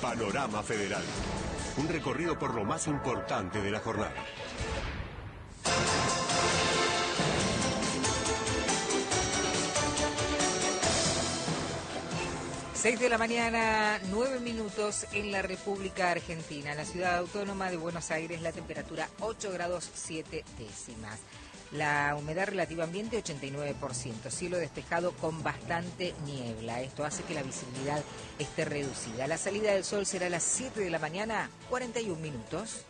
Panorama Federal. Un recorrido por lo más importante de la jornada. Seis de la mañana, 9 minutos en la República Argentina. En la ciudad autónoma de Buenos Aires, la temperatura 8 grados 7 décimas. La humedad relativa ambiente 89%, cielo despejado con bastante niebla. Esto hace que la visibilidad esté reducida. La salida del sol será a las 7 de la mañana, 41 minutos.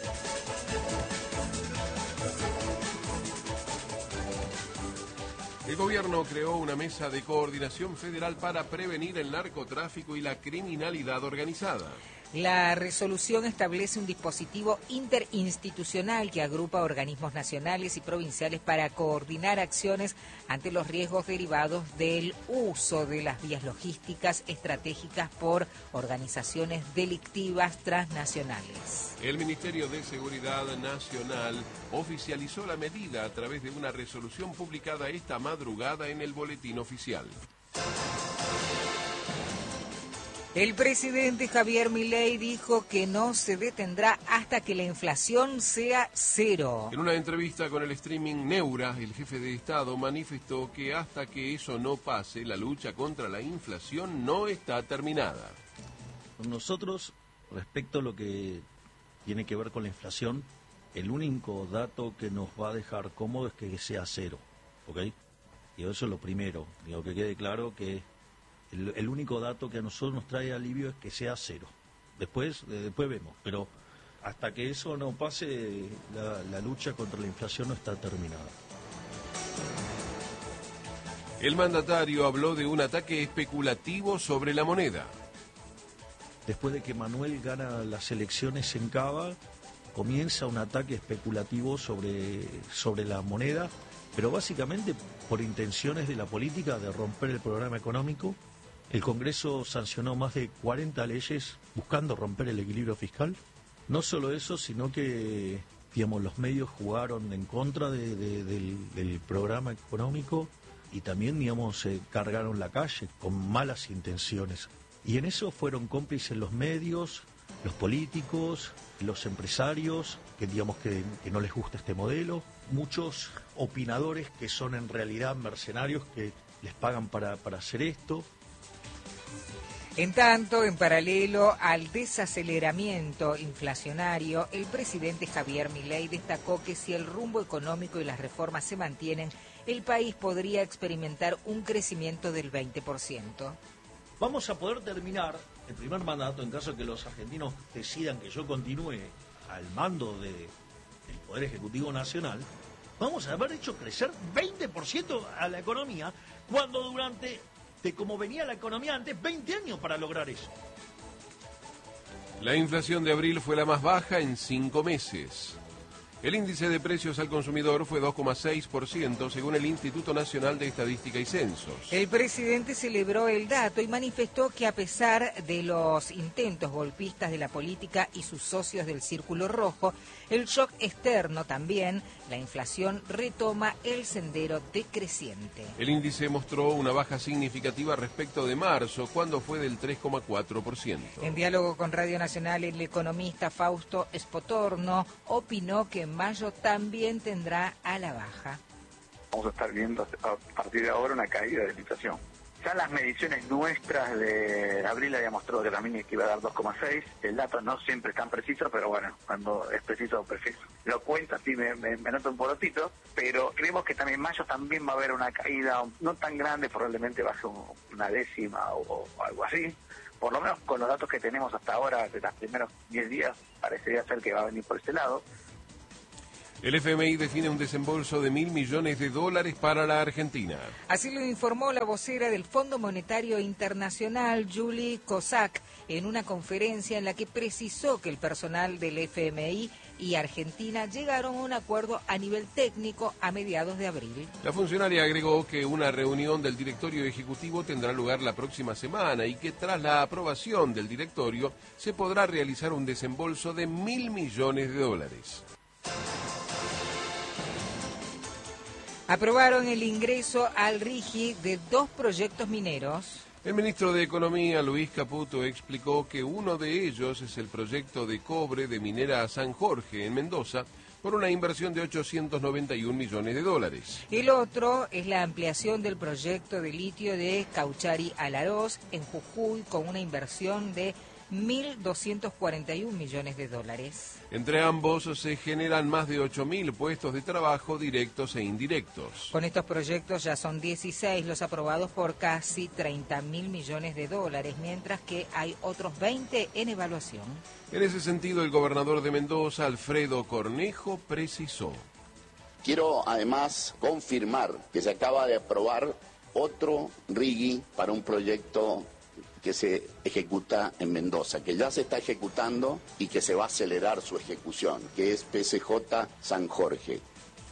El gobierno creó una mesa de coordinación federal para prevenir el narcotráfico y la criminalidad organizada. La resolución establece un dispositivo interinstitucional que agrupa organismos nacionales y provinciales para coordinar acciones ante los riesgos derivados del uso de las vías logísticas estratégicas por organizaciones delictivas transnacionales. El Ministerio de Seguridad Nacional oficializó la medida a través de una resolución publicada esta madrugada en el Boletín Oficial. El presidente Javier Milei dijo que no se detendrá hasta que la inflación sea cero. En una entrevista con el streaming Neura, el jefe de Estado manifestó que hasta que eso no pase, la lucha contra la inflación no está terminada. Nosotros, respecto a lo que tiene que ver con la inflación, el único dato que nos va a dejar cómodo es que sea cero, ¿ok? Y eso es lo primero, digo, que quede claro que el único dato que a nosotros nos trae alivio es que sea cero. Después vemos, pero hasta que eso no pase, la lucha contra la inflación no está terminada. El mandatario habló de un ataque especulativo sobre la moneda. Después de que Manuel gana las elecciones en Cava, comienza un ataque especulativo sobre la moneda, pero básicamente por intenciones de la política de romper el programa económico. El Congreso sancionó más de 40 leyes buscando romper el equilibrio fiscal. No solo eso, sino que, digamos, los medios jugaron en contra del programa económico y también, digamos, cargaron la calle con malas intenciones. Y en eso fueron cómplices los medios, los políticos, los empresarios, que digamos que no les gusta este modelo, muchos opinadores que son en realidad mercenarios que les pagan para hacer esto. En tanto, en paralelo al desaceleramiento inflacionario, el presidente Javier Milei destacó que si el rumbo económico y las reformas se mantienen, el país podría experimentar un crecimiento del 20%. Vamos a poder terminar el primer mandato, en caso de que los argentinos decidan que yo continúe al mando del Poder Ejecutivo Nacional, vamos a haber hecho crecer 20% a la economía, cuando durante de cómo venía la economía antes, 20 años para lograr eso. La inflación de abril fue la más baja en 5 meses. El índice de precios al consumidor fue 2,6% según el Instituto Nacional de Estadística y Censos. El presidente celebró el dato y manifestó que a pesar de los intentos golpistas de la política y sus socios del Círculo Rojo, el shock externo también, la inflación retoma el sendero decreciente. El índice mostró una baja significativa respecto de marzo, cuando fue del 3,4%. En diálogo con Radio Nacional, el economista Fausto Spotorno opinó que en mayo también tendrá a la baja. Vamos a estar viendo a partir de ahora una caída de la inflación. Ya las mediciones nuestras de abril había mostrado que también iba a dar 2,6. El dato no siempre es tan preciso, pero bueno, cuando es preciso, perfecto. Lo cuento, así me noto un porotito, pero creemos que también en mayo también va a haber una caída no tan grande, probablemente baje una décima o algo así. Por lo menos con los datos que tenemos hasta ahora, de los primeros 10 días, parecería ser que va a venir por ese lado. El FMI define un desembolso de $1.000 millones para la Argentina. Así lo informó la vocera del Fondo Monetario Internacional, Julie Kozak, en una conferencia en la que precisó que el personal del FMI y Argentina llegaron a un acuerdo a nivel técnico a mediados de abril. La funcionaria agregó que una reunión del directorio ejecutivo tendrá lugar la próxima semana y que tras la aprobación del directorio se podrá realizar un desembolso de $1.000 millones. Aprobaron el ingreso al RIGI de 2 proyectos mineros. El ministro de Economía, Luis Caputo, explicó que uno de ellos es el proyecto de cobre de Minera San Jorge, en Mendoza, por una inversión de 891 millones de dólares. El otro es la ampliación del proyecto de litio de Cauchari Alarós, en Jujuy, con una inversión de 1.241 millones de dólares. Entre ambos se generan más de 8.000 puestos de trabajo directos e indirectos. Con estos proyectos ya son 16 los aprobados por casi 30.000 millones de dólares, mientras que hay otros 20 en evaluación. En ese sentido, el gobernador de Mendoza, Alfredo Cornejo, precisó: quiero además confirmar que se acaba de aprobar otro RIGI para un proyecto que se ejecuta en Mendoza, que ya se está ejecutando y que se va a acelerar su ejecución, que es PCJ San Jorge.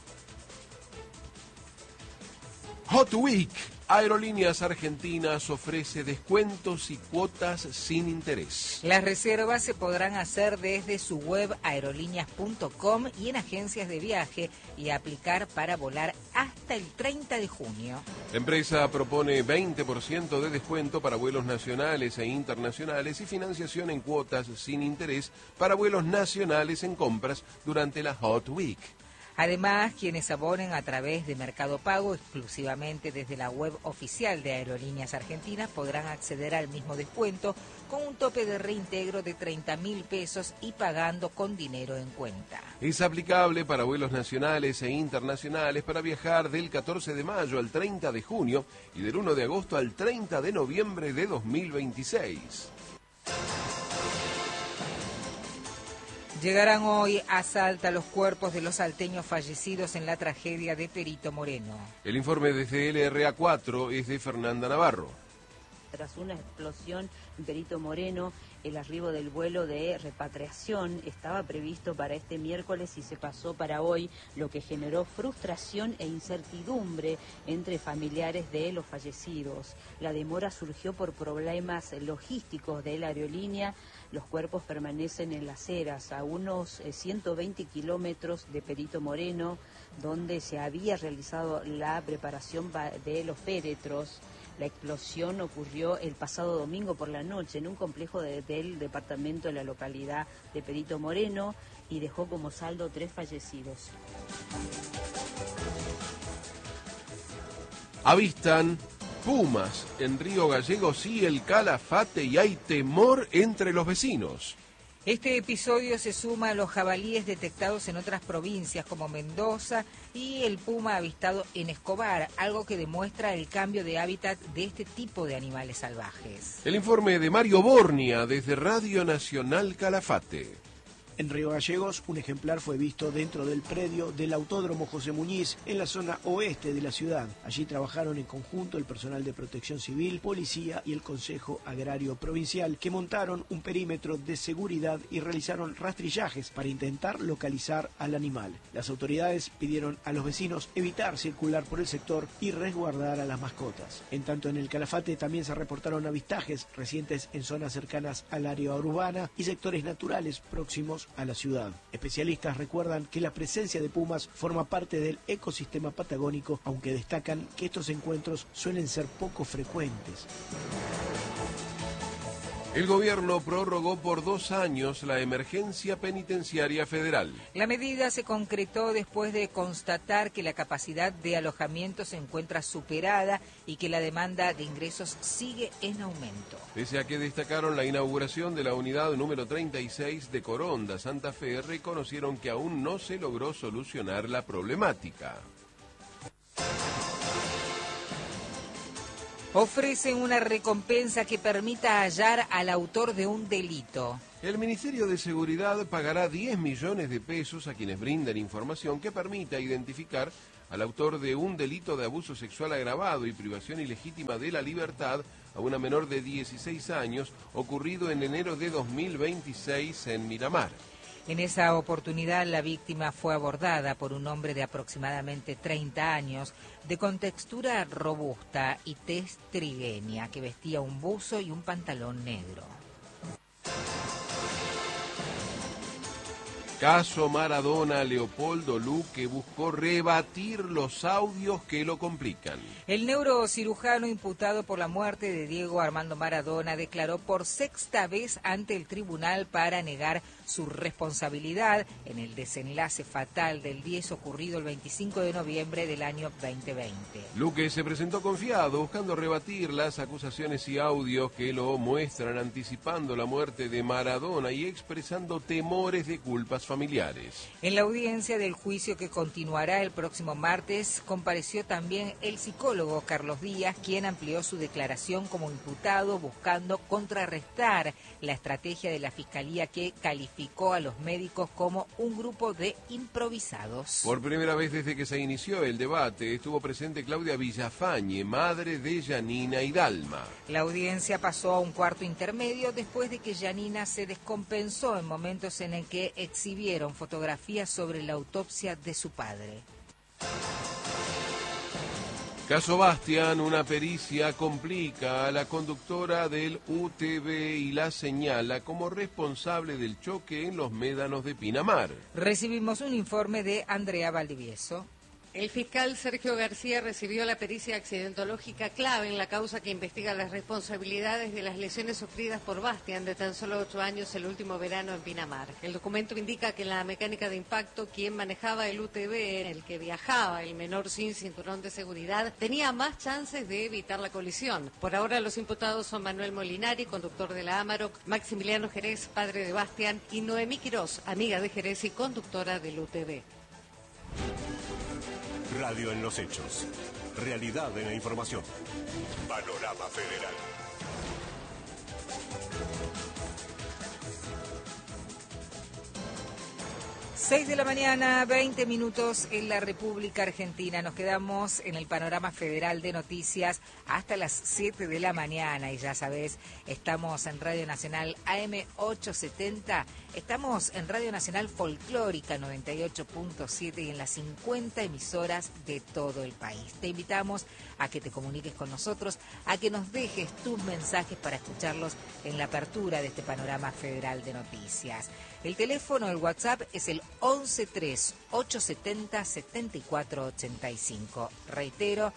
Hot Week. Aerolíneas Argentinas ofrece descuentos y cuotas sin interés. Las reservas se podrán hacer desde su web aerolíneas.com y en agencias de viaje y aplicar para volar hasta el 30 de junio. La empresa propone 20% de descuento para vuelos nacionales e internacionales y financiación en cuotas sin interés para vuelos nacionales en compras durante la Hot Week. Además, quienes abonen a través de Mercado Pago exclusivamente desde la web oficial de Aerolíneas Argentinas podrán acceder al mismo descuento con un tope de reintegro de 30.000 pesos y pagando con dinero en cuenta. Es aplicable para vuelos nacionales e internacionales para viajar del 14 de mayo al 30 de junio y del 1 de agosto al 30 de noviembre de 2026. Llegarán hoy a Salta los cuerpos de los salteños fallecidos en la tragedia de Perito Moreno. El informe desde LRA4 es de Fernanda Navarro. Tras una explosión en Perito Moreno, el arribo del vuelo de repatriación estaba previsto para este miércoles y se pasó para hoy, lo que generó frustración e incertidumbre entre familiares de los fallecidos. La demora surgió por problemas logísticos de la aerolínea. Los cuerpos permanecen en Las Heras, a unos 120 kilómetros de Perito Moreno, donde se había realizado la preparación de los féretros. La explosión ocurrió el pasado domingo por la noche en un complejo del departamento de la localidad de Perito Moreno y dejó como saldo 3 fallecidos. Avistan pumas en Río Gallegos y el Calafate y hay temor entre los vecinos. Este episodio se suma a los jabalíes detectados en otras provincias como Mendoza y el puma avistado en Escobar, algo que demuestra el cambio de hábitat de este tipo de animales salvajes. El informe de Mario Bornia desde Radio Nacional Calafate. En Río Gallegos, un ejemplar fue visto dentro del predio del Autódromo José Muñiz, en la zona oeste de la ciudad. Allí trabajaron en conjunto el personal de Protección Civil, Policía y el Consejo Agrario Provincial, que montaron un perímetro de seguridad y realizaron rastrillajes para intentar localizar al animal. Las autoridades pidieron a los vecinos evitar circular por el sector y resguardar a las mascotas. En tanto, en el Calafate también se reportaron avistajes recientes en zonas cercanas al área urbana y sectores naturales próximos a la ciudad. Especialistas recuerdan que la presencia de pumas forma parte del ecosistema patagónico, aunque destacan que estos encuentros suelen ser poco frecuentes. El gobierno prorrogó por 2 años la emergencia penitenciaria federal. La medida se concretó después de constatar que la capacidad de alojamiento se encuentra superada y que la demanda de ingresos sigue en aumento. Pese a que destacaron la inauguración de la unidad número 36 de Coronda, Santa Fe, reconocieron que aún no se logró solucionar la problemática. Ofrecen una recompensa que permita hallar al autor de un delito. El Ministerio de Seguridad pagará 10 millones de pesos a quienes brinden información que permita identificar al autor de un delito de abuso sexual agravado y privación ilegítima de la libertad a una menor de 16 años, ocurrido en enero de 2026 en Miramar. En esa oportunidad, la víctima fue abordada por un hombre de aproximadamente 30 años, de contextura robusta y tez trigueña, que vestía un buzo y un pantalón negro. Caso Maradona, Leopoldo Luque buscó rebatir los audios que lo complican. El neurocirujano imputado por la muerte de Diego Armando Maradona declaró por sexta vez ante el tribunal para negar su responsabilidad en el desenlace fatal del 10 ocurrido el 25 de noviembre del año 2020. Luque se presentó confiado, buscando rebatir las acusaciones y audios que lo muestran anticipando la muerte de Maradona y expresando temores de culpas familiares. En la audiencia del juicio que continuará el próximo martes, compareció también el psicólogo Carlos Díaz, quien amplió su declaración como imputado buscando contrarrestar la estrategia de la Fiscalía que calificó a los médicos como un grupo de improvisados. Por primera vez desde que se inició el debate, estuvo presente Claudia Villafañe, madre de Yanina y Dalma. La audiencia pasó a un cuarto intermedio después de que Yanina se descompensó en momentos en el que exhibieron fotografías sobre la autopsia de su padre. Caso Bastián, una pericia complica a la conductora del UTV y la señala como responsable del choque en los médanos de Pinamar. Recibimos un informe de Andrea Valdivieso. El fiscal Sergio García recibió la pericia accidentológica clave en la causa que investiga las responsabilidades de las lesiones sufridas por Bastián, de tan solo 8 años, el último verano en Pinamar. El documento indica que en la mecánica de impacto, quien manejaba el UTV en el que viajaba el menor sin cinturón de seguridad, tenía más chances de evitar la colisión. Por ahora los imputados son Manuel Molinari, conductor de la Amarok, Maximiliano Jerez, padre de Bastián, y Noemí Quirós, amiga de Jerez y conductora del UTV. Radio en los hechos. Realidad en la información. Panorama Federal. Seis de la mañana, 20 minutos en la República Argentina. Nos quedamos en el panorama federal de noticias hasta las 7 de la mañana. Y ya sabes, estamos en Radio Nacional AM 870. Estamos en Radio Nacional Folclórica 98.7 y en las 50 emisoras de todo el país. Te invitamos a que te comuniques con nosotros, a que nos dejes tus mensajes para escucharlos en la apertura de este panorama federal de noticias. El teléfono, el WhatsApp, es el 113-870-7485. Reitero,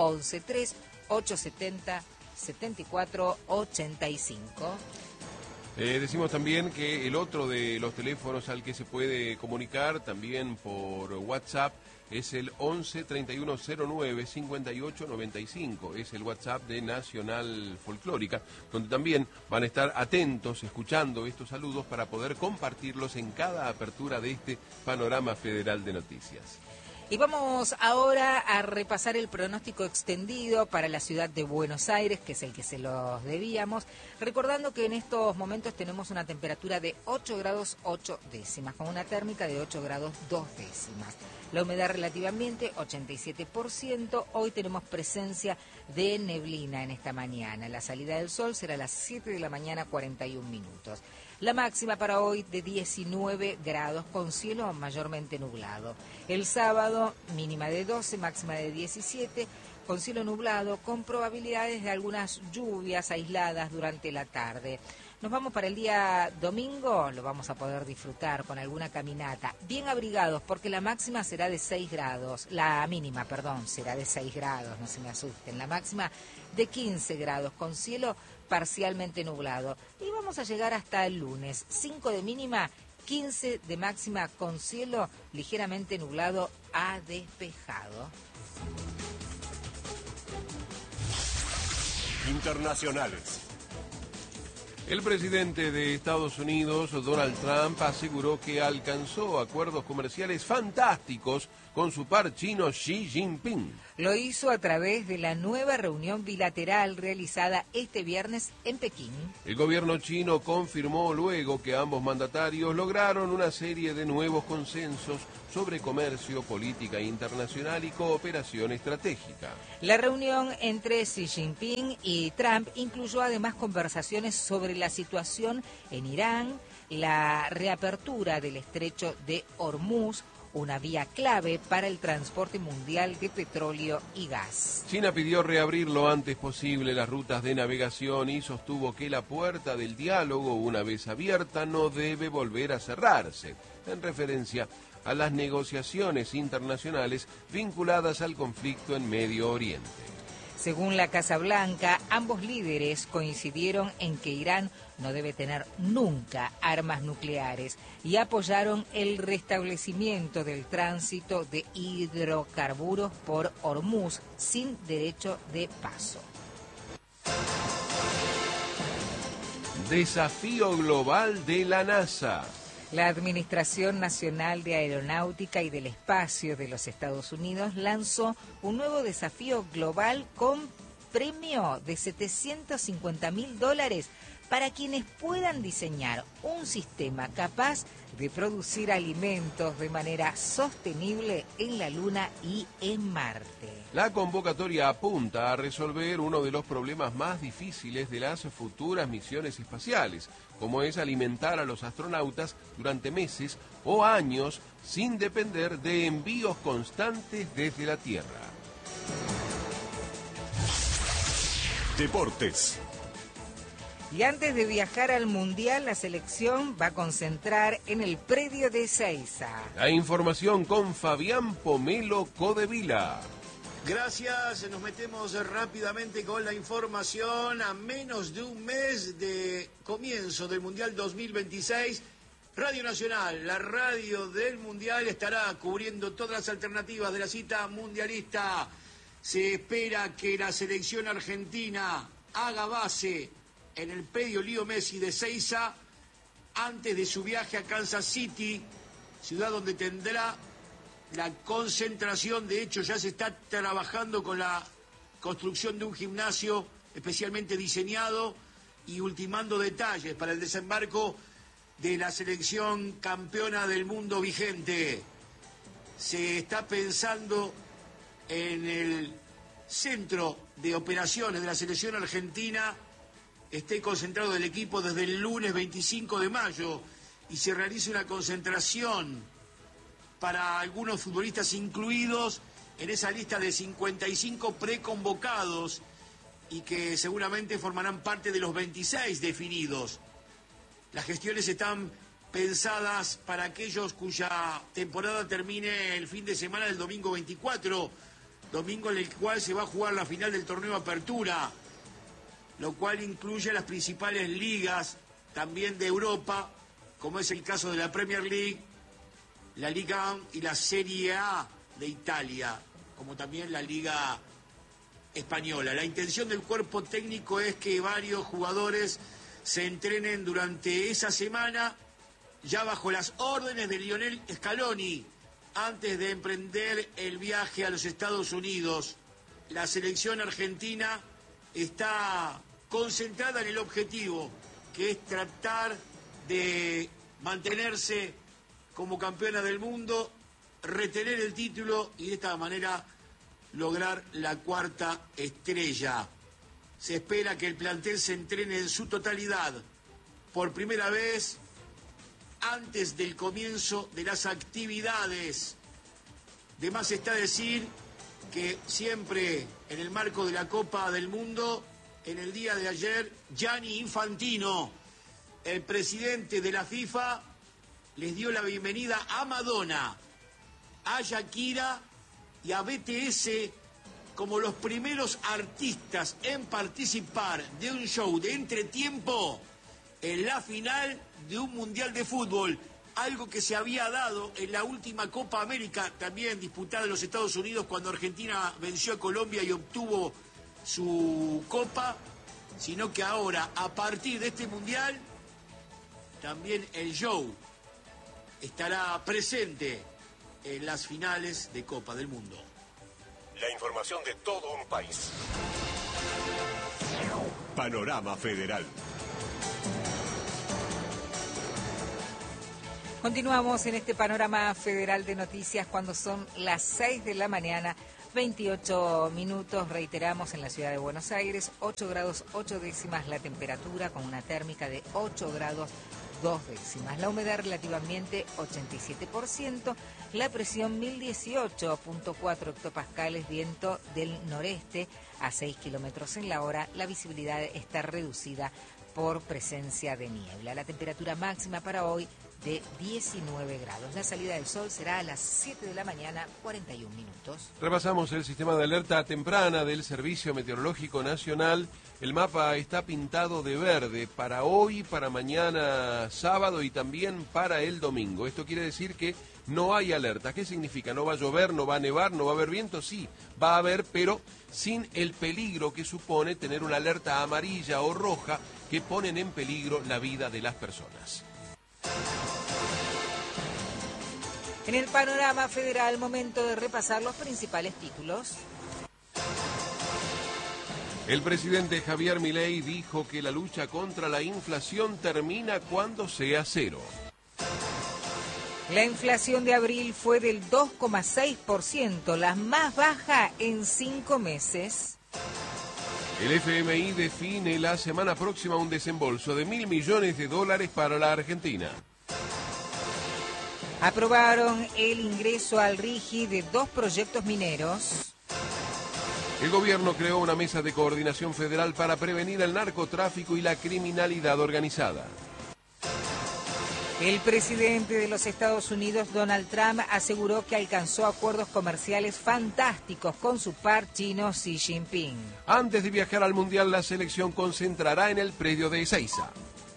113-870-7485. Decimos también que el otro de los teléfonos al que se puede comunicar también por WhatsApp es el 11 3109 5895. Es el WhatsApp de Nacional Folclórica, donde también van a estar atentos escuchando estos saludos para poder compartirlos en cada apertura de este panorama federal de noticias. Y vamos ahora a repasar el pronóstico extendido para la ciudad de Buenos Aires, que es el que se los debíamos, recordando que en estos momentos tenemos una temperatura de 8 grados 8 décimas, con una térmica de 8 grados 2 décimas. La humedad relativa ambiente, 87%. Hoy tenemos presencia de neblina en esta mañana. La salida del sol será a las 7 de la mañana, 41 minutos. La máxima para hoy de 19 grados con cielo mayormente nublado. El sábado mínima de 12, máxima de 17, con cielo nublado, con probabilidades de algunas lluvias aisladas durante la tarde. Nos vamos para el día domingo, lo vamos a poder disfrutar con alguna caminata, bien abrigados porque la máxima será de 6 grados, la mínima, perdón, será de 6 grados, no se me asusten, la máxima de 15 grados con cielo parcialmente nublado. Y vamos a llegar hasta el lunes, 5 de mínima, 15 de máxima con cielo ligeramente nublado a despejado. Internacionales. El presidente de Estados Unidos, Donald Trump, aseguró que alcanzó acuerdos comerciales fantásticos con su par chino Xi Jinping. Lo hizo a través de la nueva reunión bilateral realizada este viernes en Pekín. El gobierno chino confirmó luego que ambos mandatarios lograron una serie de nuevos consensos sobre comercio, política internacional y cooperación estratégica. La reunión entre Xi Jinping y Trump incluyó además conversaciones sobre la situación en Irán, la reapertura del estrecho de Hormuz, una vía clave para el transporte mundial de petróleo y gas. China pidió reabrir lo antes posible las rutas de navegación y sostuvo que la puerta del diálogo, una vez abierta, no debe volver a cerrarse, en referencia a las negociaciones internacionales vinculadas al conflicto en Medio Oriente. Según la Casa Blanca, ambos líderes coincidieron en que Irán no debe tener nunca armas nucleares y apoyaron el restablecimiento del tránsito de hidrocarburos por Hormuz sin derecho de paso. Desafío global de la NASA. La Administración Nacional de Aeronáutica y del Espacio de los Estados Unidos lanzó un nuevo desafío global con premio de $750.000 para quienes puedan diseñar un sistema capaz de producir alimentos de manera sostenible en la Luna y en Marte. La convocatoria apunta a resolver uno de los problemas más difíciles de las futuras misiones espaciales, como es alimentar a los astronautas durante meses o años sin depender de envíos constantes desde la Tierra. Deportes. Y antes de viajar al Mundial, la selección va a concentrar en el predio de Ezeiza. La información con Fabián Pomelo Codevila. Gracias, nos metemos rápidamente con la información. A menos de un mes de comienzo del Mundial 2026, Radio Nacional, la radio del Mundial, estará cubriendo todas las alternativas de la cita mundialista. Se espera que la selección argentina haga base en el predio Lío Messi de Ezeiza antes de su viaje a Kansas City, ciudad donde tendrá la concentración. De hecho, ya se está trabajando con la construcción de un gimnasio especialmente diseñado y ultimando detalles para el desembarco de la selección campeona del mundo vigente. Se está pensando en el centro de operaciones de la selección argentina, esté concentrado el equipo desde el lunes 25 de mayo y se realice una concentración para algunos futbolistas incluidos en esa lista de 55 preconvocados y que seguramente formarán parte de los 26 definidos. Las gestiones están pensadas para aquellos cuya temporada termine el fin de semana del domingo 24, domingo en el cual se va a jugar la final del torneo Apertura, lo cual incluye las principales ligas también de Europa, como es el caso de la Premier League, la Liga 1 y la Serie A de Italia, como también la Liga Española. La intención del cuerpo técnico es que varios jugadores se entrenen durante esa semana, ya bajo las órdenes de Lionel Scaloni, antes de emprender el viaje a los Estados Unidos. La selección argentina está concentrada en el objetivo, que es tratar de mantenerse como campeona del mundo, retener el título y de esta manera lograr la cuarta estrella. Se espera que el plantel se entrene en su totalidad por primera vez antes del comienzo de las actividades. De más está decir que siempre en el marco de la Copa del Mundo, en el día de ayer, Gianni Infantino, el presidente de la FIFA, les dio la bienvenida a Madonna, a Shakira y a BTS como los primeros artistas en participar de un show de entretiempo en la final de un Mundial de Fútbol, algo que se había dado en la última Copa América, también disputada en los Estados Unidos, cuando Argentina venció a Colombia y obtuvo su Copa, sino que ahora, a partir de este Mundial, también el show estará presente en las finales de Copa del Mundo. La información de todo un país. Panorama Federal. Continuamos en este panorama federal de noticias cuando son las 6 de la mañana, 28 minutos. Reiteramos, en la ciudad de Buenos Aires, 8 grados 8 décimas la temperatura, con una térmica de 8 grados 0,2. La humedad relativa ambiente 87%, la presión 1018.4 hectopascales, viento del noreste a 6 kilómetros en la hora, la visibilidad está reducida por presencia de niebla. La temperatura máxima para hoy de 19 grados. La salida del sol será a las 7 de la mañana, 41 minutos. Repasamos el sistema de alerta temprana del Servicio Meteorológico Nacional. El mapa está pintado de verde para hoy, para mañana sábado y también para el domingo. Esto quiere decir que no hay alerta. ¿Qué significa? ¿No va a llover, no va a nevar, no va a haber viento? Sí, va a haber, pero sin el peligro que supone tener una alerta amarilla o roja que ponen en peligro la vida de las personas. En el panorama federal, momento de repasar los principales títulos. El presidente Javier Milei dijo que la lucha contra la inflación termina cuando sea cero. La inflación de abril fue del 2,6%, la más baja en 5 meses. El FMI define la semana próxima un desembolso de $1.000 millones para la Argentina. Aprobaron el ingreso al RIGI de 2 proyectos mineros. El gobierno creó una mesa de coordinación federal para prevenir el narcotráfico y la criminalidad organizada. El presidente de los Estados Unidos, Donald Trump, aseguró que alcanzó acuerdos comerciales fantásticos con su par chino Xi Jinping. Antes de viajar al Mundial, la selección concentrará en el predio de Ezeiza.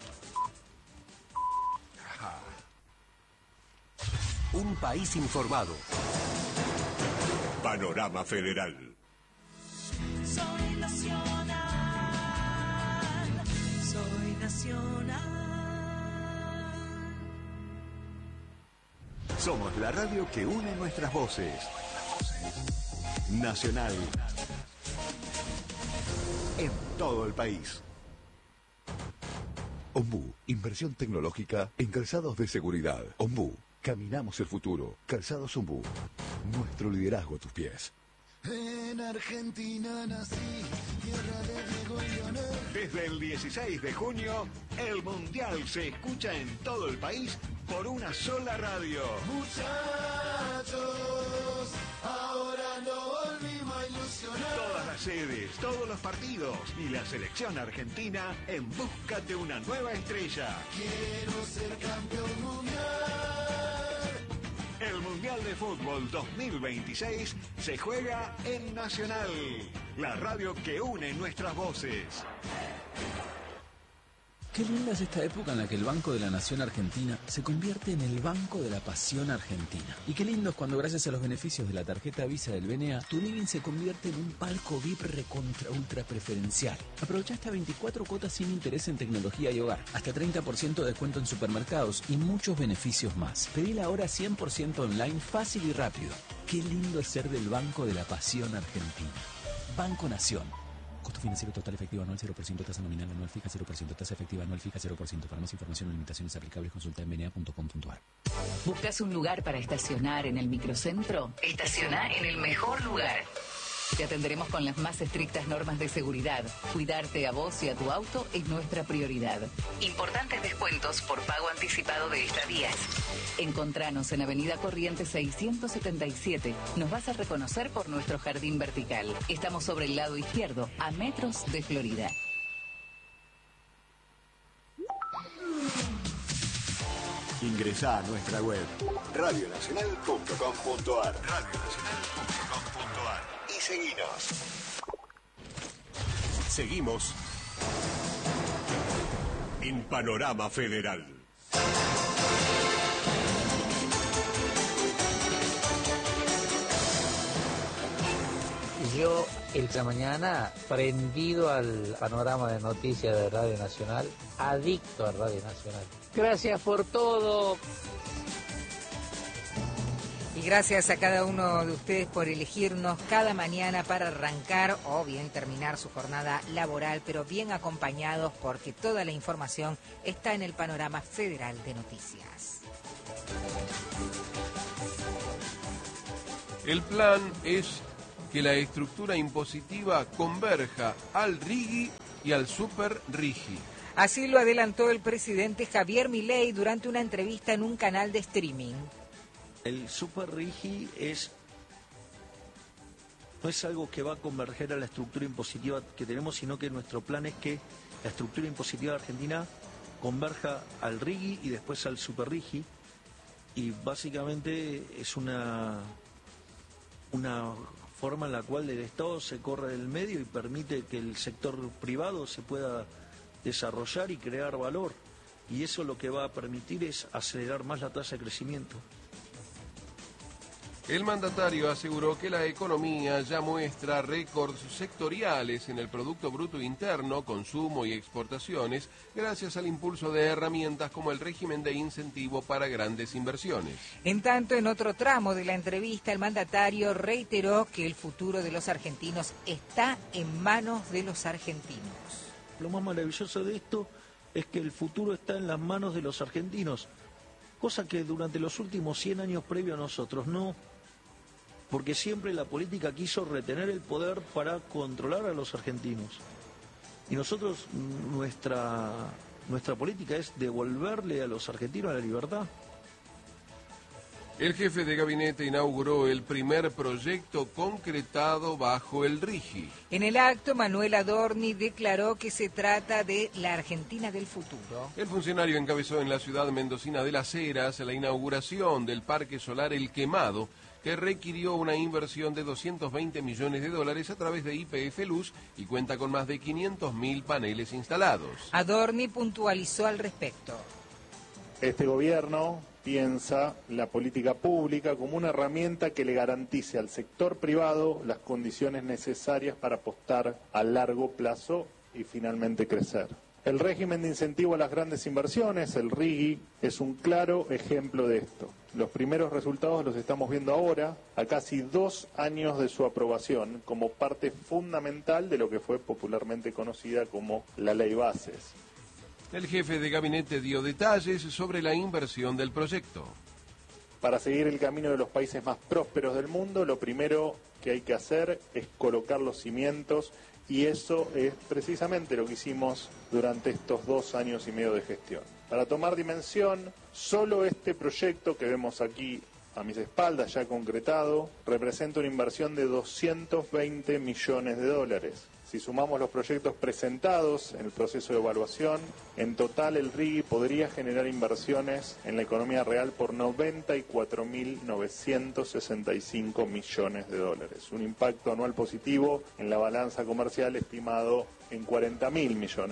Un país informado. Panorama Federal. Soy nacional, soy nacional. Somos la radio que une nuestras voces. Nacional. En todo el país. Ombú, inversión tecnológica en calzados de seguridad. Ombú, caminamos el futuro. Calzados Ombú, nuestro liderazgo a tus pies. En Argentina nací, tierra de Diego y Leonel. Desde el 16 de junio, el Mundial se escucha en todo el país por una sola radio. Muchachos, ahora no volvimos a ilusionar. Todas las sedes, todos los partidos y la selección argentina en busca de una nueva estrella. Quiero ser campeón mundial. El Mundial de Fútbol 2026 se juega en Nacional, la radio que une nuestras voces. Qué linda es esta época en la que el Banco de la Nación Argentina se convierte en el Banco de la Pasión Argentina. Y qué lindo es cuando gracias a los beneficios de la tarjeta Visa del BNA, tu living se convierte en un palco VIP recontra ultra preferencial. Aprovecha hasta 24 cuotas sin interés en tecnología y hogar, hasta 30% de descuento en supermercados y muchos beneficios más. Pedila ahora 100% online, fácil y rápido. Qué lindo es ser del Banco de la Pasión Argentina. Banco Nación. Costo financiero total efectivo anual 0%, tasa nominal anual fija 0%, tasa efectiva anual fija 0%. Para más información o limitaciones aplicables, consulta en bna.com.ar. ¿Buscas un lugar para estacionar en el microcentro? Estaciona en el mejor lugar. Te atenderemos con las más estrictas normas de seguridad. Cuidarte a vos y a tu auto es nuestra prioridad. Importantes descuentos por pago anticipado de estadías. Encontranos en Avenida Corrientes 677. Nos vas a reconocer por nuestro jardín vertical. Estamos sobre el lado izquierdo, a metros de Florida. Ingresá a nuestra web radionacional.com.ar. radionacional.com.ar y seguinos. Seguimos en Panorama Federal. Yo esta mañana prendido al panorama de noticias de Radio Nacional, adicto a Radio Nacional. Gracias por todo. Y gracias a cada uno de ustedes por elegirnos cada mañana para arrancar o bien terminar su jornada laboral, pero bien acompañados porque toda la información está en el panorama federal de noticias. El plan es que la estructura impositiva converja al RIGI y al Super RIGI. Así lo adelantó el presidente Javier Milei durante una entrevista en un canal de streaming. El Super Rigi no es algo que va a converger a la estructura impositiva que tenemos, sino que nuestro plan es que la estructura impositiva de Argentina converja al Rigi y después al Super Rigi, y básicamente es una forma en la cual el Estado se corre del medio y permite que el sector privado se pueda desarrollar y crear valor, y eso lo que va a permitir es acelerar más la tasa de crecimiento. El mandatario aseguró que la economía ya muestra récords sectoriales en el Producto Bruto Interno, consumo y exportaciones, gracias al impulso de herramientas como el régimen de incentivo para grandes inversiones. En tanto, en otro tramo de la entrevista, el mandatario reiteró que el futuro de los argentinos está en manos de los argentinos. Lo más maravilloso de esto es que el futuro está en las manos de los argentinos, cosa que durante los últimos 100 años previos a nosotros no, porque siempre la política quiso retener el poder para controlar a los argentinos. Y nosotros, nuestra política es devolverle a los argentinos la libertad. El jefe de gabinete inauguró el primer proyecto concretado bajo el RIGI. En el acto, Manuel Adorni declaró que se trata de la Argentina del futuro. El funcionario encabezó en la ciudad mendocina de Las Heras la inauguración del Parque Solar El Quemado, que requirió una inversión de $220 millones a través de YPF Luz y cuenta con más de 500.000 paneles instalados. Adorni puntualizó al respecto. Este gobierno piensa la política pública como una herramienta que le garantice al sector privado las condiciones necesarias para apostar a largo plazo y finalmente crecer. El régimen de incentivo a las grandes inversiones, el RIGI, es un claro ejemplo de esto. Los primeros resultados los estamos viendo ahora, a casi 2 años de su aprobación, como parte fundamental de lo que fue popularmente conocida como la Ley Bases. El jefe de gabinete dio detalles sobre la inversión del proyecto. Para seguir el camino de los países más prósperos del mundo, lo primero que hay que hacer es colocar los cimientos, y eso es precisamente lo que hicimos durante estos 2 años y medio de gestión. Para tomar dimensión, solo este proyecto que vemos aquí a mis espaldas, ya concretado, representa una inversión de $220 millones. Si sumamos los proyectos presentados en el proceso de evaluación, en total el RIGI podría generar inversiones en la economía real por $94.965 millones. Un impacto anual positivo en la balanza comercial estimado en $40.000 millones.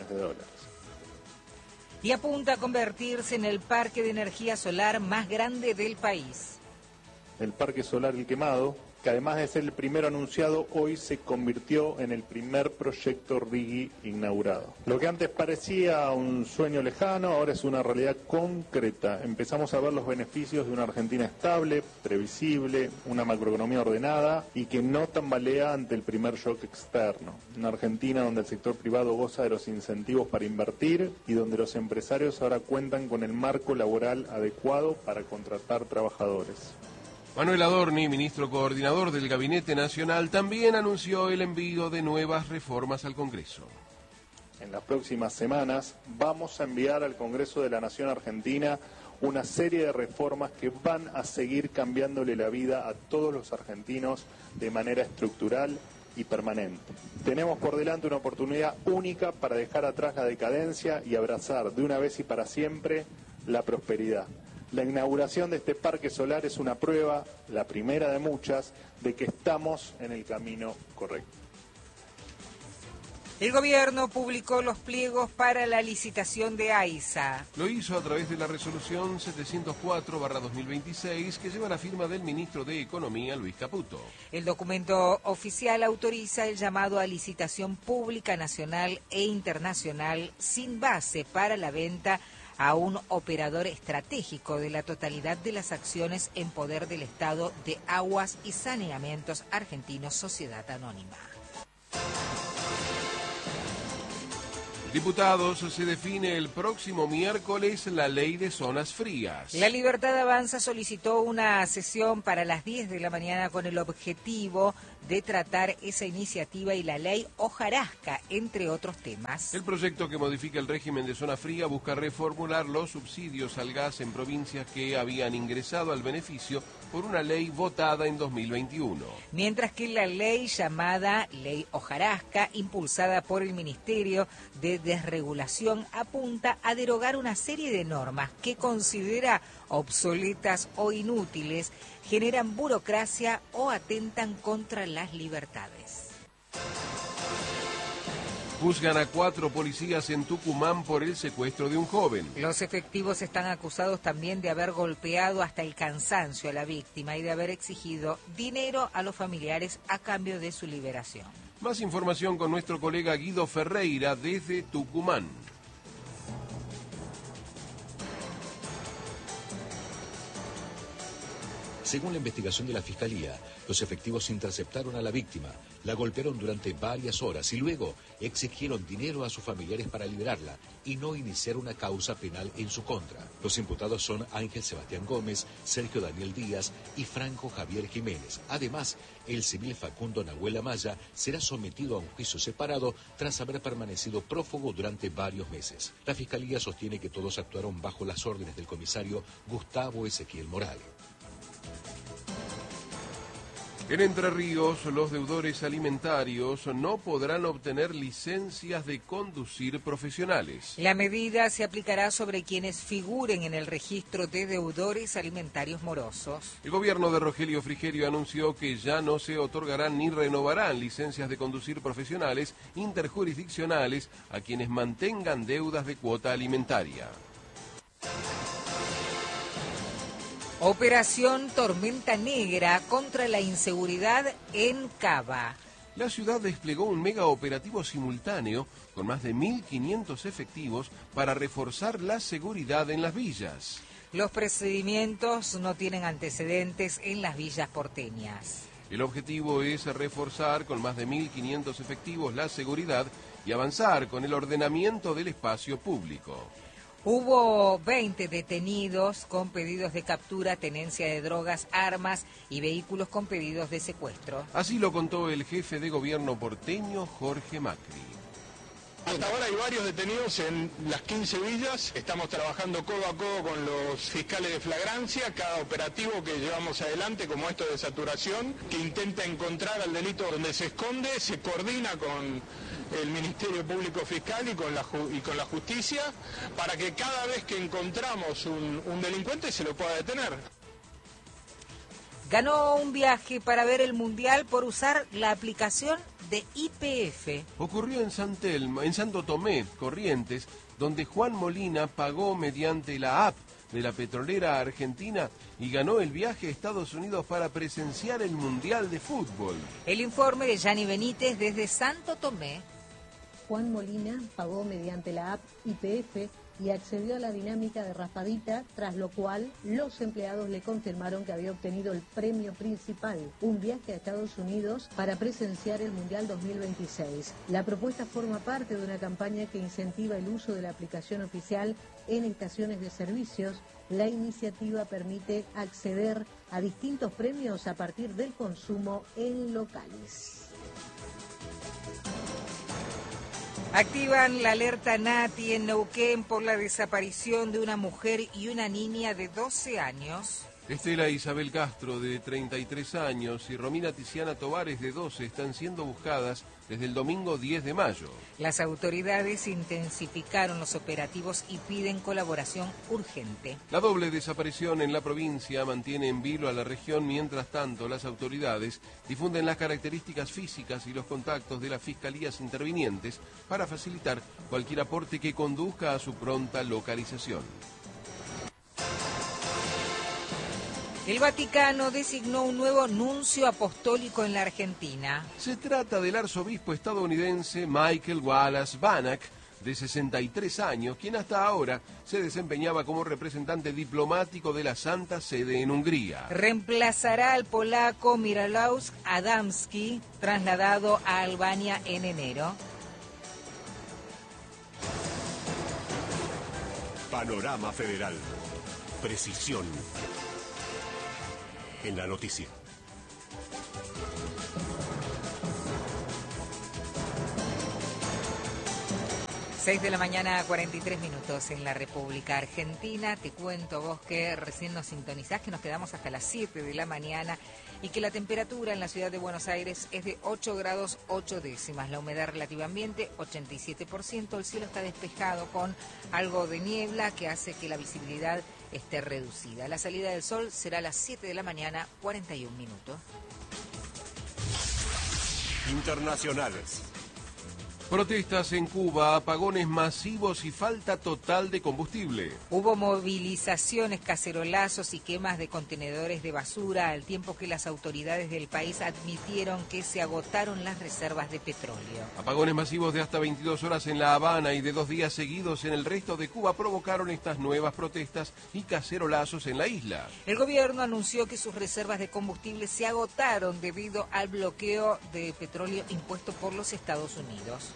Y apunta a convertirse en el parque de energía solar más grande del país. El Parque Solar El Quemado, que además de ser el primero anunciado, hoy se convirtió en el primer proyecto RIGI inaugurado. Lo que antes parecía un sueño lejano, ahora es una realidad concreta. Empezamos a ver los beneficios de una Argentina estable, previsible, una macroeconomía ordenada y que no tambalea ante el primer shock externo. Una Argentina donde el sector privado goza de los incentivos para invertir y donde los empresarios ahora cuentan con el marco laboral adecuado para contratar trabajadores. Manuel Adorni, ministro coordinador del Gabinete Nacional, también anunció el envío de nuevas reformas al Congreso. En las próximas semanas vamos a enviar al Congreso de la Nación Argentina una serie de reformas que van a seguir cambiándole la vida a todos los argentinos de manera estructural y permanente. Tenemos por delante una oportunidad única para dejar atrás la decadencia y abrazar de una vez y para siempre la prosperidad. La inauguración de este parque solar es una prueba, la primera de muchas, de que estamos en el camino correcto. El gobierno publicó los pliegos para la licitación de AISA. Lo hizo a través de la resolución 704/2026 que lleva la firma del ministro de Economía, Luis Caputo. El documento oficial autoriza el llamado a licitación pública nacional e internacional sin base para la venta a un operador estratégico de la totalidad de las acciones en poder del Estado de Aguas y Saneamientos Argentinos, Sociedad Anónima. Diputados, se define el próximo miércoles la ley de zonas frías. La Libertad Avanza solicitó una sesión para las 10 de la mañana con el objetivo de tratar esa iniciativa y la ley hojarasca, entre otros temas. El proyecto que modifica el régimen de zona fría busca reformular los subsidios al gas en provincias que habían ingresado al beneficio por una ley votada en 2021. Mientras que la ley llamada Ley Hojarasca, impulsada por el Ministerio de Desregulación, apunta a derogar una serie de normas que considera obsoletas o inútiles, generan burocracia o atentan contra las libertades. Juzgan a 4 policías en Tucumán por el secuestro de un joven. Los efectivos están acusados también de haber golpeado hasta el cansancio a la víctima y de haber exigido dinero a los familiares a cambio de su liberación. Más información con nuestro colega Guido Ferreira desde Tucumán. Según la investigación de la Fiscalía, los efectivos interceptaron a la víctima, la golpearon durante varias horas y luego exigieron dinero a sus familiares para liberarla y no iniciar una causa penal en su contra. Los imputados son Ángel Sebastián Gómez, Sergio Daniel Díaz y Franco Javier Jiménez. Además, el civil Facundo Nahuel Amaya será sometido a un juicio separado tras haber permanecido prófugo durante varios meses. La Fiscalía sostiene que todos actuaron bajo las órdenes del comisario Gustavo Ezequiel Morales. En Entre Ríos, los deudores alimentarios no podrán obtener licencias de conducir profesionales. La medida se aplicará sobre quienes figuren en el registro de deudores alimentarios morosos. El gobierno de Rogelio Frigerio anunció que ya no se otorgarán ni renovarán licencias de conducir profesionales interjurisdiccionales a quienes mantengan deudas de cuota alimentaria. Operación Tormenta Negra contra la inseguridad en Cava. La ciudad desplegó un mega operativo simultáneo con más de 1.500 efectivos para reforzar la seguridad en las villas. Los procedimientos no tienen antecedentes en las villas porteñas. El objetivo es reforzar con más de 1.500 efectivos la seguridad y avanzar con el ordenamiento del espacio público. Hubo 20 detenidos con pedidos de captura, tenencia de drogas, armas y vehículos con pedidos de secuestro. Así lo contó el jefe de gobierno porteño, Jorge Macri. Hasta ahora hay varios detenidos en las 15 villas. Estamos trabajando codo a codo con los fiscales de flagrancia. Cada operativo que llevamos adelante, como esto de saturación, que intenta encontrar al delito donde se esconde, se coordina con el Ministerio Público Fiscal y con la justicia, para que cada vez que encontramos un delincuente se lo pueda detener. Ganó un viaje para ver el Mundial por usar la aplicación de YPF. Ocurrió en Santo Tomé, Corrientes, donde Juan Molina pagó mediante la app de la petrolera argentina y ganó el viaje a Estados Unidos para presenciar el Mundial de Fútbol. El informe de Yanni Benítez desde Santo Tomé. Juan Molina pagó mediante la app YPF y accedió a la dinámica de raspadita, tras lo cual los empleados le confirmaron que había obtenido el premio principal, un viaje a Estados Unidos para presenciar el Mundial 2026. La propuesta forma parte de una campaña que incentiva el uso de la aplicación oficial en estaciones de servicios. La iniciativa permite acceder a distintos premios a partir del consumo en locales. Activan la alerta Nati en Neuquén por la desaparición de una mujer y una niña de 12 años. Estela Isabel Castro, de 33 años, y Romina Tiziana Tovares, de 12, están siendo buscadas desde el domingo 10 de mayo. Las autoridades intensificaron los operativos y piden colaboración urgente. La doble desaparición en la provincia mantiene en vilo a la región. Mientras tanto, las autoridades difunden las características físicas y los contactos de las fiscalías intervinientes para facilitar cualquier aporte que conduzca a su pronta localización. El Vaticano designó un nuevo nuncio apostólico en la Argentina. Se trata del arzobispo estadounidense Michael Wallace Banach, de 63 años, quien hasta ahora se desempeñaba como representante diplomático de la Santa Sede en Hungría. Reemplazará al polaco Mirosław Adamski, trasladado a Albania en enero. Panorama Federal. Precisión en la noticia. 6 de la mañana, 43 minutos en la República Argentina. Te cuento vos que recién nos sintonizás, que nos quedamos hasta las 7 de la mañana y que la temperatura en la ciudad de Buenos Aires es de 8 grados 8 décimas. La humedad relativa ambiente, 87%. El cielo está despejado con algo de niebla que hace que la visibilidad esté reducida. La salida del sol será a las 7 de la mañana, 41 minutos. Internacionales. Protestas en Cuba, apagones masivos y falta total de combustible. Hubo movilizaciones, cacerolazos y quemas de contenedores de basura, al tiempo que las autoridades del país admitieron que se agotaron las reservas de petróleo. Apagones masivos de hasta 22 horas en La Habana y de 2 días seguidos en el resto de Cuba provocaron estas nuevas protestas y cacerolazos en la isla. El gobierno anunció que sus reservas de combustible se agotaron debido al bloqueo de petróleo impuesto por los Estados Unidos.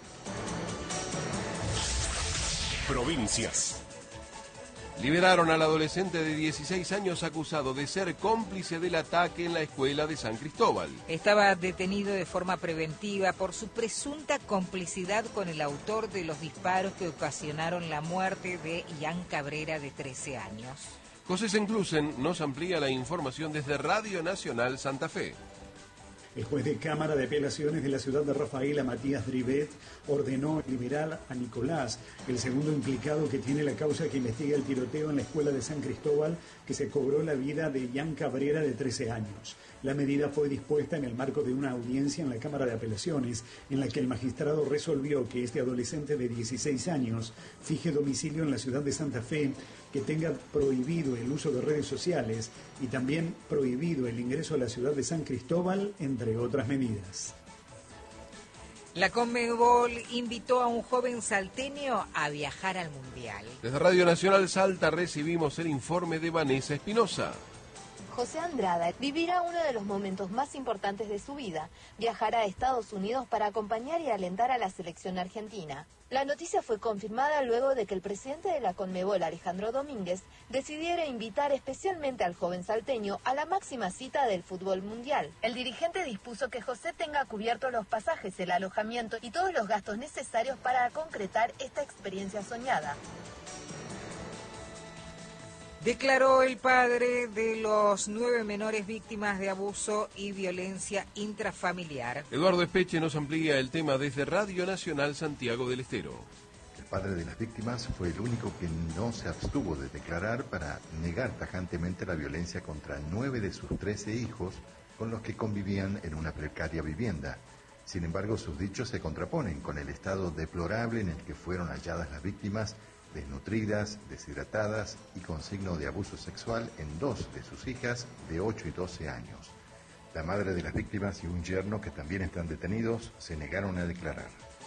Provincias. Liberaron al adolescente de 16 años acusado de ser cómplice del ataque en la escuela de San Cristóbal. Estaba detenido de forma preventiva por su presunta complicidad con el autor de los disparos que ocasionaron la muerte de Ian Cabrera, de 13 años. José Senclusen nos amplía la información desde Radio Nacional Santa Fe. El juez de Cámara de Apelaciones de la ciudad de Rafaela, Matías Drivet, ordenó liberar a Nicolás, el segundo implicado que tiene la causa que investiga el tiroteo en la escuela de San Cristóbal, que se cobró la vida de Ian Cabrera, de 13 años. La medida fue dispuesta en el marco de una audiencia en la Cámara de Apelaciones, en la que el magistrado resolvió que este adolescente de 16 años fije domicilio en la ciudad de Santa Fe, que tenga prohibido el uso de redes sociales y también prohibido el ingreso a la ciudad de San Cristóbal, entre otras medidas. La Conmebol invitó a un joven salteño a viajar al Mundial. Desde Radio Nacional Salta recibimos el informe de Vanessa Espinosa. José Andrada vivirá uno de los momentos más importantes de su vida. Viajará a Estados Unidos para acompañar y alentar a la selección argentina. La noticia fue confirmada luego de que el presidente de la Conmebol, Alejandro Domínguez, decidiera invitar especialmente al joven salteño a la máxima cita del fútbol mundial. El dirigente dispuso que José tenga cubiertos los pasajes, el alojamiento y todos los gastos necesarios para concretar esta experiencia soñada. Declaró el padre de los 9 menores víctimas de abuso y violencia intrafamiliar. Eduardo Espeche nos amplía el tema desde Radio Nacional Santiago del Estero. El padre de las víctimas fue el único que no se abstuvo de declarar para negar tajantemente la violencia contra 9 de sus 13 hijos con los que convivían en una precaria vivienda. Sin embargo, sus dichos se contraponen con el estado deplorable en el que fueron halladas las víctimas, desnutridas, deshidratadas y con signo de abuso sexual en 2 de sus hijas de 8 y 12 años. La madre de las víctimas y un yerno, que también están detenidos, se negaron a declarar.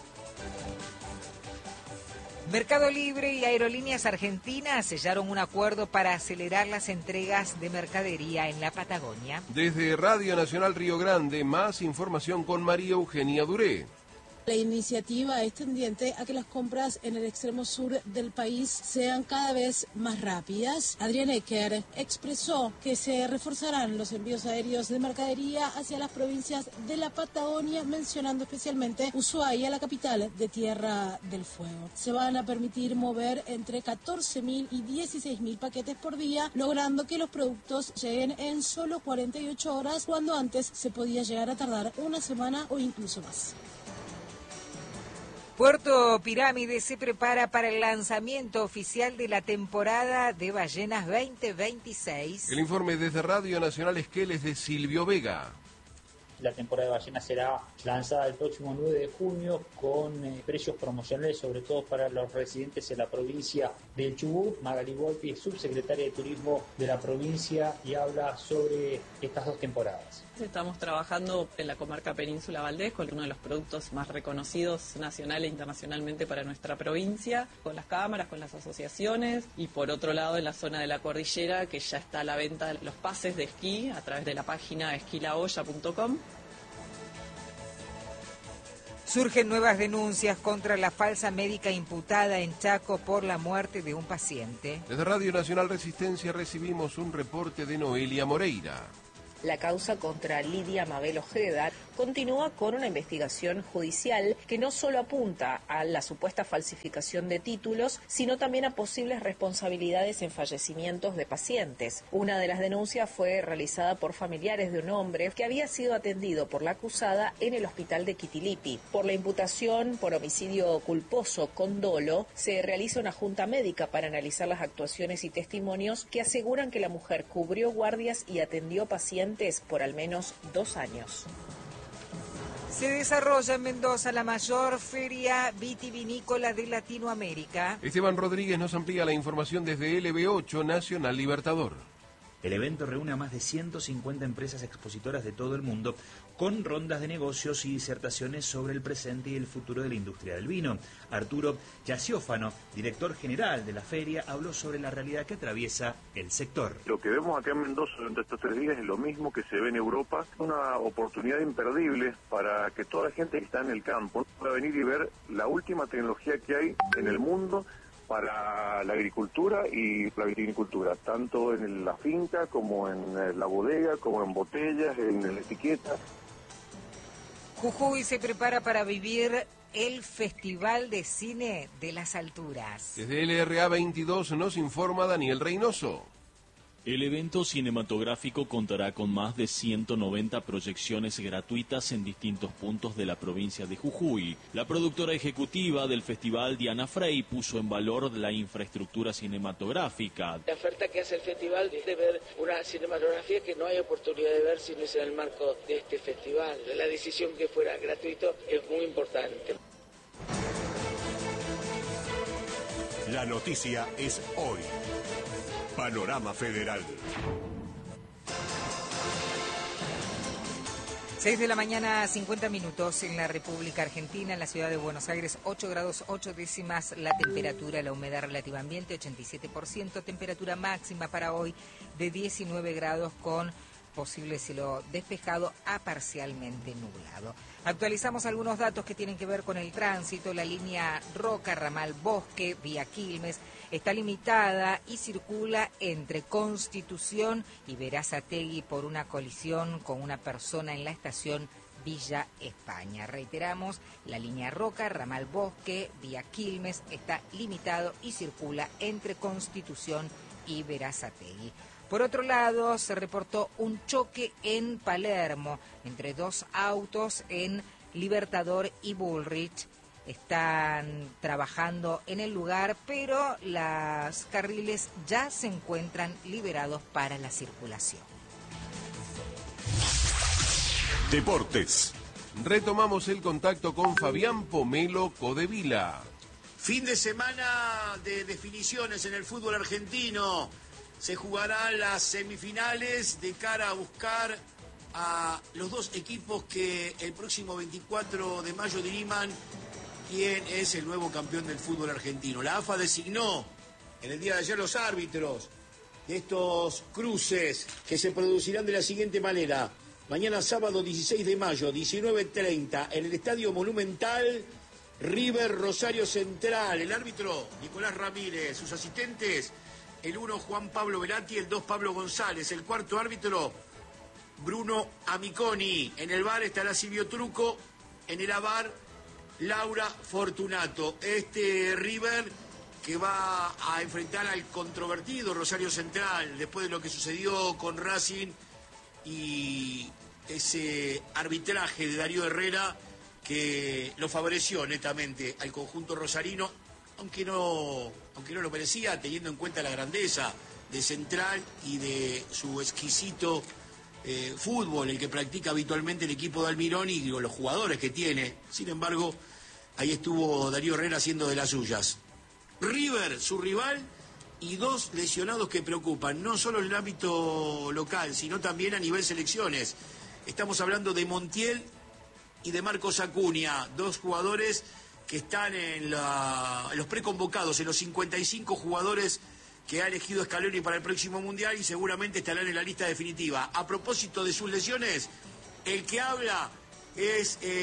Mercado Libre y Aerolíneas Argentinas sellaron un acuerdo para acelerar las entregas de mercadería en la Patagonia. Desde Radio Nacional Río Grande, más información con María Eugenia Duré. La iniciativa es tendiente a que las compras en el extremo sur del país sean cada vez más rápidas. Adrián Ecker expresó que se reforzarán los envíos aéreos de mercadería hacia las provincias de la Patagonia, mencionando especialmente Ushuaia, la capital de Tierra del Fuego. Se van a permitir mover entre 14.000 y 16.000 paquetes por día, logrando que los productos lleguen en solo 48 horas, cuando antes se podía llegar a tardar una semana o incluso más. Puerto Pirámide se prepara para el lanzamiento oficial de la temporada de ballenas 2026. El informe desde Radio Nacional Esqueles de Silvio Vega. La temporada de ballenas será lanzada el próximo 9 de junio con precios promocionales, sobre todo para los residentes en la provincia del Chubut. Magali Volpi es subsecretaria de Turismo de la provincia y habla sobre estas 2 temporadas. Estamos trabajando en la comarca Península Valdés con uno de los productos más reconocidos nacional e internacionalmente para nuestra provincia, con las cámaras, con las asociaciones, y por otro lado en la zona de la cordillera, que ya está a la venta los pases de esquí a través de la página esquilaoya.com. Surgen nuevas denuncias contra la falsa médica imputada en Chaco por la muerte de un paciente. Desde Radio Nacional Resistencia recibimos un reporte de Noelia Moreira. La causa contra Lidia Mabel Ojeda continúa con una investigación judicial que no solo apunta a la supuesta falsificación de títulos, sino también a posibles responsabilidades en fallecimientos de pacientes. Una de las denuncias fue realizada por familiares de un hombre que había sido atendido por la acusada en el hospital de Quitilipi. Por la imputación por homicidio culposo con dolo, se realiza una junta médica para analizar las actuaciones y testimonios que aseguran que la mujer cubrió guardias y atendió pacientes por al menos 2 años. Se desarrolla en Mendoza la mayor feria vitivinícola de Latinoamérica. Esteban Rodríguez nos amplía la información desde LB8 Nacional Libertador. El evento reúne a más de 150 empresas expositoras de todo el mundo con rondas de negocios y disertaciones sobre el presente y el futuro de la industria del vino. Arturo Yaciófano, director general de la feria, habló sobre la realidad que atraviesa el sector. Lo que vemos acá en Mendoza durante estos 3 días es lo mismo que se ve en Europa, una oportunidad imperdible para que toda la gente que está en el campo pueda venir y ver la última tecnología que hay en el mundo para la agricultura y la vitivinicultura, tanto en la finca como en la bodega, como en botellas, en la etiqueta. Jujuy se prepara para vivir el Festival de Cine de las Alturas. Desde LRA 22 nos informa Daniel Reynoso. El evento cinematográfico contará con más de 190 proyecciones gratuitas en distintos puntos de la provincia de Jujuy. La productora ejecutiva del festival, Diana Frey, puso en valor la infraestructura cinematográfica. La oferta que hace el festival es de ver una cinematografía que no hay oportunidad de ver si no es en el marco de este festival. La decisión que fuera gratuito es muy importante. La noticia es hoy. Panorama Federal. 6 de la mañana, 50 minutos en la República Argentina, en la ciudad de Buenos Aires, 8 grados 8 décimas la temperatura, la humedad relativa ambiente 87%, temperatura máxima para hoy de 19 grados con posible cielo despejado a parcialmente nublado. Actualizamos algunos datos que tienen que ver con el tránsito. La línea Roca, ramal Bosque, vía Quilmes, está limitada y circula entre Constitución y Berazategui por una colisión con una persona en la estación Villa España. Reiteramos, la línea Roca, ramal Bosque, vía Quilmes, está limitado y circula entre Constitución y Berazategui. Por otro lado, se reportó un choque en Palermo entre 2 autos en Libertador y Bullrich. Están trabajando en el lugar, pero los carriles ya se encuentran liberados para la circulación. Deportes. Retomamos el contacto con Fabián Pomelo Codevila. Fin de semana de definiciones en el fútbol argentino. Se jugarán las semifinales de cara a buscar a los 2 equipos que el próximo 24 de mayo diriman quién es el nuevo campeón del fútbol argentino. La AFA designó en el día de ayer los árbitros de estos cruces que se producirán de la siguiente manera. Mañana sábado 16 de mayo, 19:30, en el Estadio Monumental, River Rosario Central. El árbitro, Nicolás Ramírez. Sus asistentes, el 1 Juan Pablo Velati, el 2 Pablo González. El cuarto árbitro, Bruno Amiconi. En el VAR estará Silvio Truco. En el AVAR, Laura Fortunato. Este River que va a enfrentar al controvertido Rosario Central después de lo que sucedió con Racing y ese arbitraje de Darío Herrera que lo favoreció netamente al conjunto rosarino, aunque no lo merecía, teniendo en cuenta la grandeza de Central y de su exquisito fútbol, el que practica habitualmente el equipo de Almirón y los jugadores que tiene. Sin embargo, ahí estuvo Darío Herrera haciendo de las suyas. River, su rival, y 2 lesionados que preocupan, no solo en el ámbito local, sino también a nivel selecciones. Estamos hablando de Montiel y de Marcos Acuña, 2 jugadores que están en los preconvocados, en los 55 jugadores que ha elegido Scaloni para el próximo Mundial y seguramente estarán en la lista definitiva. A propósito de sus lesiones, el que habla es el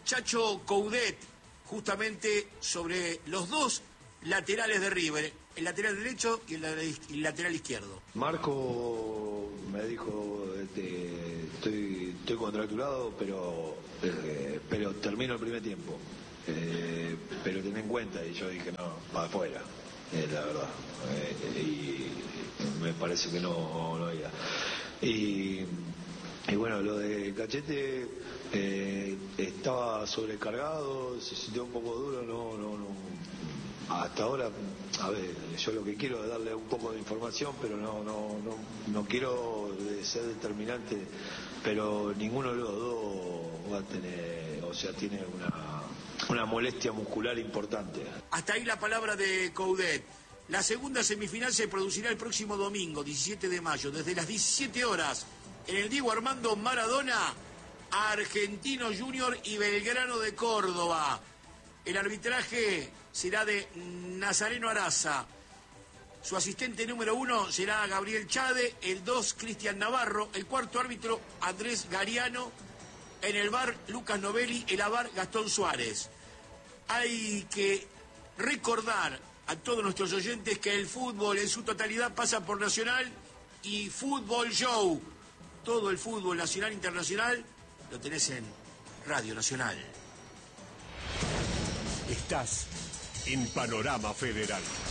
Chacho Coudet, justamente sobre los dos laterales de River, el lateral derecho y el lateral izquierdo. Marco me dijo, estoy contracturado, pero termino el primer tiempo. Pero ten en cuenta, y yo dije, no, para afuera, la verdad. Y me parece que no había. Y bueno, lo de Cachete estaba sobrecargado, se sintió un poco duro, no. Hasta ahora, a ver, yo lo que quiero es darle un poco de información, pero no quiero ser determinante, pero ninguno de los dos va a tener, o sea, tiene una molestia muscular importante. Hasta ahí la palabra de Coudet. La segunda semifinal se producirá el próximo domingo, 17 de mayo, desde las 17 horas, en el Diego Armando Maradona, Argentino Junior y Belgrano de Córdoba. El arbitraje será de Nazareno Araza. Su asistente número 1 será Gabriel Chade, el 2 Cristian Navarro, el cuarto árbitro Andrés Gariano, en el VAR Lucas Novelli, el AVAR Gastón Suárez. Hay que recordar a todos nuestros oyentes que el fútbol en su totalidad pasa por Nacional y Fútbol Show. Todo el fútbol nacional e internacional lo tenés en Radio Nacional. Estás en Panorama Federal.